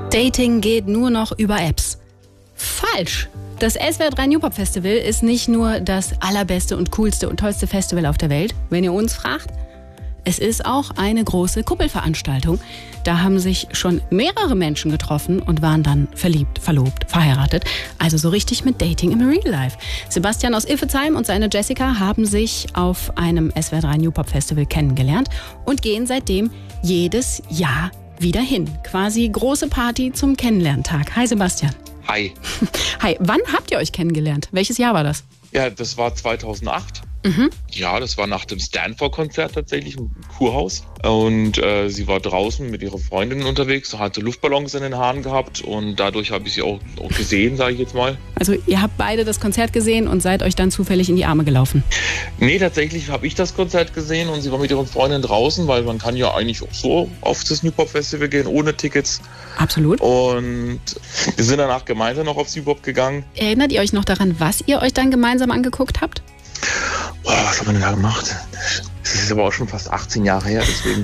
Dating geht nur noch über Apps. Falsch! Das SWR 3 New Pop Festival ist nicht nur das allerbeste und coolste und tollste Festival auf der Welt, wenn ihr uns fragt. Es ist auch eine große Kuppelveranstaltung. Da haben sich schon mehrere Menschen getroffen und waren dann verliebt, verlobt, verheiratet. Also so richtig mit Dating im Real Life. Sebastian aus Iffezheim und seine Jessica haben sich auf einem SWR 3 New Pop Festival kennengelernt und gehen seitdem jedes Jahr wieder hin. Quasi große Party zum Kennenlerntag. Hi Sebastian. Hi. Hi, wann habt ihr euch kennengelernt? Welches Jahr war das? Ja, das war 2008. Ja, das war nach dem Stanford-Konzert tatsächlich im Kurhaus. Und sie war draußen mit ihrer Freundin unterwegs, hatte Luftballons in den Haaren gehabt und dadurch habe ich sie auch gesehen, sage ich jetzt mal. Also ihr habt beide das Konzert gesehen und seid euch dann zufällig in die Arme gelaufen? Nee, tatsächlich habe ich das Konzert gesehen und sie war mit ihrer Freundin draußen, weil man kann ja eigentlich auch so auf das New Pop Festival gehen, ohne Tickets. Absolut. Und wir sind danach gemeinsam noch aufs New Pop gegangen. Erinnert ihr euch noch daran, was ihr euch dann gemeinsam angeguckt habt? Boah, was haben wir denn da gemacht? Das ist aber auch schon fast 18 Jahre her, deswegen.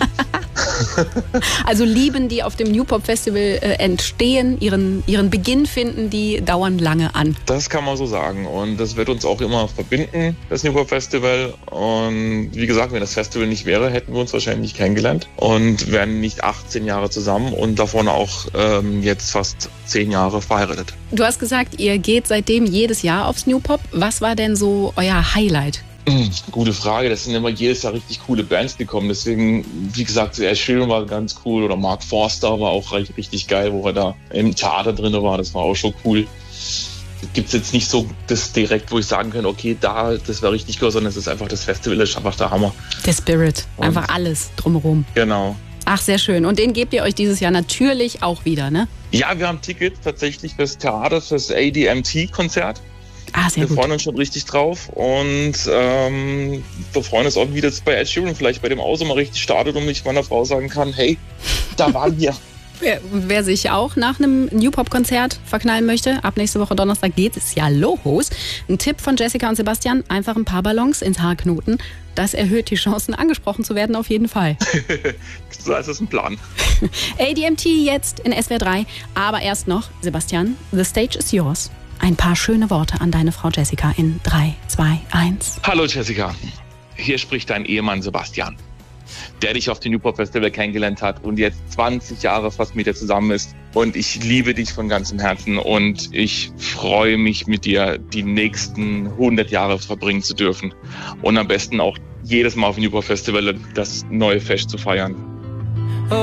Also Lieben, die auf dem New Pop Festival entstehen, ihren Beginn finden, die dauern lange an. Das kann man so sagen und das wird uns auch immer verbinden, das New Pop Festival. Und wie gesagt, wenn das Festival nicht wäre, hätten wir uns wahrscheinlich nicht kennengelernt und wären nicht 18 Jahre zusammen und davon auch jetzt fast 10 Jahre verheiratet. Du hast gesagt, ihr geht seitdem jedes Jahr aufs New Pop. Was war denn so euer Highlight? Gute Frage. Das sind immer jedes Jahr richtig coole Bands gekommen. Deswegen, wie gesagt, Ed Sheeran war ganz cool oder Mark Forster war auch richtig geil, wo er da im Theater drin war. Das war auch schon cool. Gibt es jetzt nicht so das direkt, wo ich sagen kann, okay, das war richtig cool, sondern es ist einfach das Festival, das ist einfach der Hammer. Der Spirit, einfach alles drumherum. Genau. Ach, sehr schön. Und den gebt ihr euch dieses Jahr natürlich auch wieder, ne? Ja, wir haben Tickets tatsächlich fürs Theater, fürs ADMT-Konzert. Ah, sehr gut. Wir freuen uns schon richtig drauf und wir freuen uns auch, wie das bei Ed Sheeran vielleicht bei dem Auto mal richtig startet und ich meiner Frau sagen kann, hey, da waren wir. Wer sich auch nach einem New Pop Konzert verknallen möchte, ab nächste Woche Donnerstag geht es ja los. Ein Tipp von Jessica und Sebastian, einfach ein paar Ballons ins Haar knoten. Das erhöht die Chancen, angesprochen zu werden, auf jeden Fall. So ist es ein Plan. ADMT jetzt in SWR 3, aber erst noch, Sebastian, the stage is yours. Ein paar schöne Worte an deine Frau Jessica in 3, 2, 1. Hallo Jessica, hier spricht dein Ehemann Sebastian, der dich auf dem New Pop Festival kennengelernt hat und jetzt 20 Jahre fast mit dir zusammen ist. Und ich liebe dich von ganzem Herzen und ich freue mich mit dir, die nächsten 100 Jahre verbringen zu dürfen. Und am besten auch jedes Mal auf dem New Pop Festival das neue Fest zu feiern.